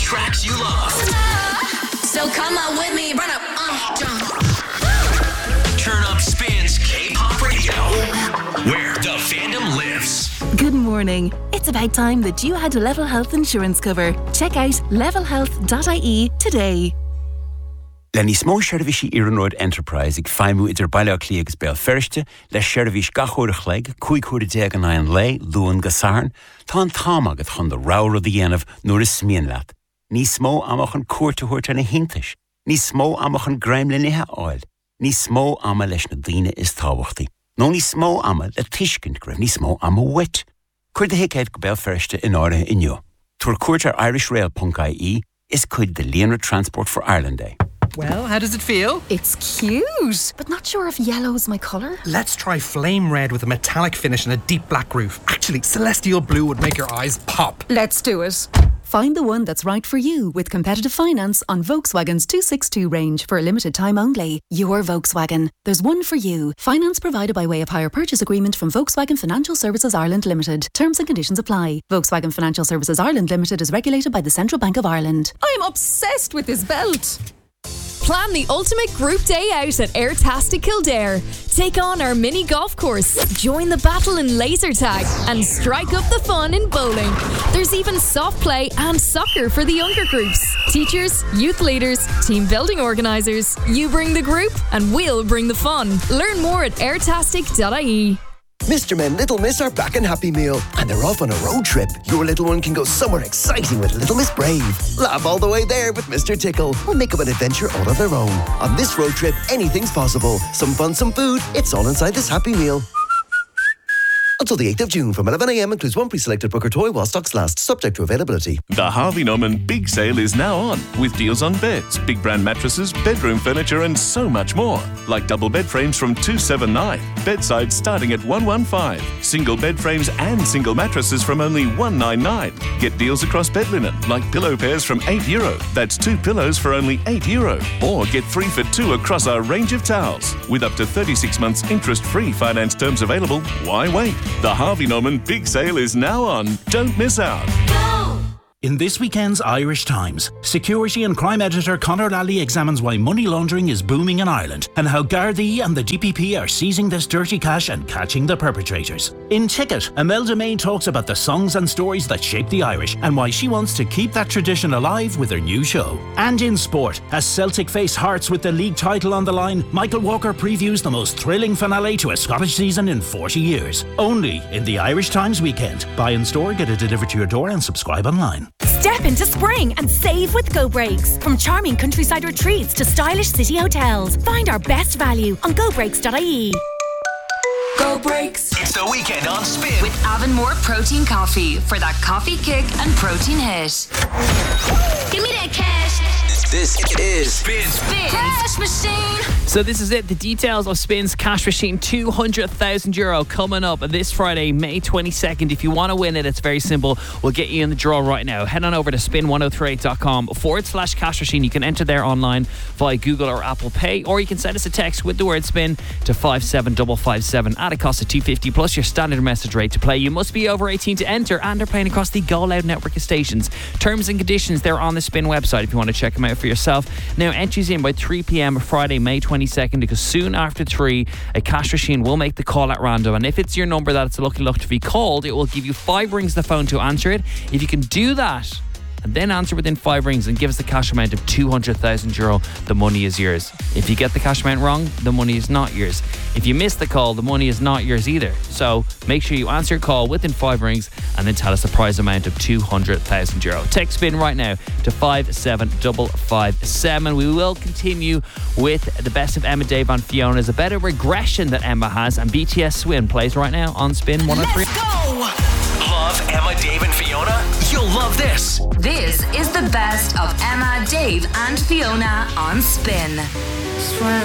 tracks you love. So come on with me, run up, jump. Turn up Spin's K-pop radio, where the fandom lives. Good morning. It's about time that you had Level Health insurance cover. Check out levelhealth.ie today. Lenny smó seirbhísí Iarnród Enterprise ag feimú idir baile clíagus béal ferste le seirbhís gachúrach leig, cúigúir déag an aon lei, luan gasarn, tá an tám agad chun do ráur the dhéanamh nuair is smíon leat. Ní smó amach an cuairteúirt na hintais. Ní smó amach an greimlinithe áil. Ní smó ama leis na daoine is tábhachtaí. No ní smó ama le tuiscint greibh ní smó ama wit. Cuir de héicéid go béal ferste in áirithe inniu. Tuair cuairt ar irishrail.ie is cuid the Leonard Transport for Ireland Day. Well, how does it feel? It's cute, but not sure if yellow's my colour. Let's try flame red with a metallic finish and a deep black roof. Actually, celestial blue would make your eyes pop. Let's do it. Find the one that's right for you with competitive finance on Volkswagen's 262 range for a limited time only. Your Volkswagen. There's one for you. Finance provided by way of hire purchase agreement from Volkswagen Financial Services Ireland Limited. Terms and conditions apply. Volkswagen Financial Services Ireland Limited is regulated by the Central Bank of Ireland. I'm obsessed with this belt. Plan the ultimate group day out at Airtastic Kildare. Take on our mini golf course, join the battle in laser tag, and strike up the fun in bowling. There's even soft play and soccer for the younger groups. Teachers, youth leaders, team building organisers. You bring the group and we'll bring the fun. Learn more at airtastic.ie. Mr. Men, Little Miss are back in Happy Meal and they're off on a road trip. Your little one can go somewhere exciting with Little Miss Brave. Laugh all the way there with Mr. Tickle or make up an adventure all of their own. On this road trip, anything's possible. Some fun, some food. It's all inside this Happy Meal. Until the 8th of June from 11 a.m. includes one pre-selected Booker toy while stocks last, subject to availability. The Harvey Norman Big Sale is now on, with deals on beds, big brand mattresses, bedroom furniture and so much more. Like double bed frames from $279, bedsides starting at $115, single bed frames and single mattresses from only $199. Get deals across bed linen, like pillow pairs from €8. That's 2 pillows for only €8. Or get 3 for 2 across our range of towels. With up to 36 months interest-free finance terms available, why wait? The Harvey Norman Big Sale is now on. Don't miss out. In this weekend's Irish Times, security and crime editor Conor Lally examines why money laundering is booming in Ireland and how Gardaí and the DPP are seizing this dirty cash and catching the perpetrators. In Ticket, Imelda May talks about the songs and stories that shape the Irish and why she wants to keep that tradition alive with her new show. And in sport, as Celtic face Hearts with the league title on the line, Michael Walker previews the most thrilling finale to a Scottish season in 40 years. Only in the Irish Times weekend. Buy in store, get it delivered to your door and subscribe online. Step into spring and save with Go Breaks. From charming countryside retreats to stylish city hotels, find our best value on gobreaks.ie. Go Breaks. It's the weekend on Spin. With Avonmore Protein Coffee for that coffee kick and protein hit. Give me that cash. This is Spin's Cash Machine. So this is it, the details of Spin's Cash Machine. €200,000 coming up this Friday, May 22nd. If you want to win it, it's very simple. We'll get you in the draw right now. Head on over to spin1038.com/cash machine. You can enter there online via Google or Apple Pay, or you can send us a text with the word spin to 57557 at a cost of $2.50 plus your standard message rate to play. You must be over 18 to enter, and they're playing across the Go Loud network of stations. Terms and conditions, they're on the Spin website if you want to check them out for yourself. Now, entries in by 3 p.m. Friday, May 22nd, because soon after 3, a cash machine will make the call at random, and if it's your number that it's lucky enough to be called, it will give you 5 rings of the phone to answer it. If you can do that and then answer within 5 rings and give us the cash amount of €200,000, the money is yours. If you get the cash amount wrong, the money is not yours. If you miss the call, the money is not yours either. So make sure you answer your call within 5 rings and then tell us the prize amount of €200,000. Text Spin right now to 57557. We will continue with the best of Emma, Dave and Fiona's, a better regression that Emma has, and BTS Swim plays right now on Spin 103. Let's go! Love Emma, Dave and Fiona? You'll love this. This is the best of Emma, Dave and Fiona on Spin. Swim